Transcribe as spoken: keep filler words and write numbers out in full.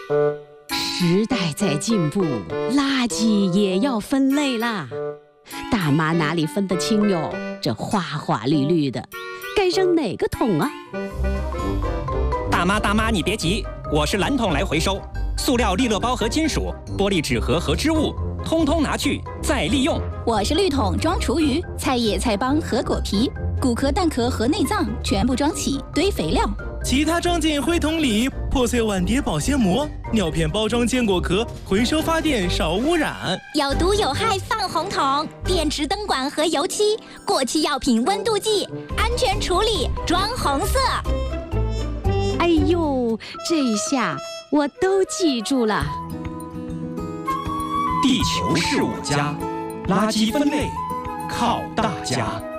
时代在进步，垃圾也要分类啦。大妈哪里分得清哟？这花花绿绿的，该扔哪个桶啊？ 大妈大妈，你别急，我是蓝桶来回收。塑料利乐包和金属、玻璃纸盒和织物，通通拿去再利用。 我是绿桶装厨余，菜叶菜帮和果皮，骨壳蛋壳和内脏全部装起堆肥料。 其他装进灰桶里，破碎碗碟保鲜膜，尿片包装坚果壳，回收发电少污染。 有毒有害放红桶，电池灯管和油漆，过期药品温度计，安全处理装红色。 哎呦，这下我都记住了。 地球是我家，垃圾分类靠大家。